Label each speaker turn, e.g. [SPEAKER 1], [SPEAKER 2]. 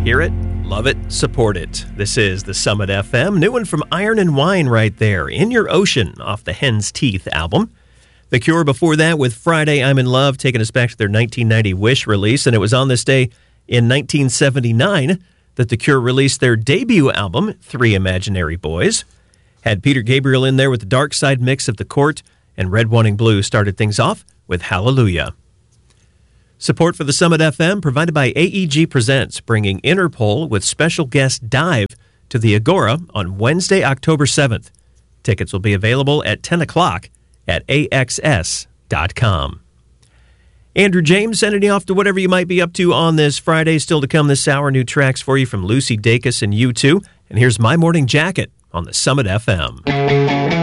[SPEAKER 1] Hear it, love it, support it. This is the Summit FM. New one from Iron and Wine right there. In Your Ocean off the Hen's Teeth album. The Cure before that with Friday I'm in Love, taking us back to their 1990 Wish release. And it was on this day in 1979 that The Cure released their debut album, Three Imaginary Boys. Had Peter Gabriel in there with the Dark Side mix of The Court, and Red Wanting Blue started things off with Hallelujah. Support for the Summit FM provided by AEG Presents, bringing Interpol with special guest Dive to the Agora on Wednesday, October 7th. Tickets will be available at 10 o'clock at AXS.com. Andrew James sending you off to whatever you might be up to on this Friday. Still to come this hour, new tracks for you from Lucy Dacus and U2. And here's My Morning Jacket on the Summit FM.